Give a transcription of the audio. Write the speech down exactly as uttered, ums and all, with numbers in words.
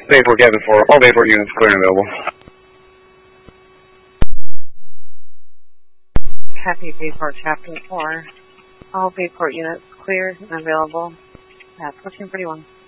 Bayport Cabin four, all Bayport units clear and available. Copy Bayport Captain four. All Bayport units clear and available at fourteen forty-one.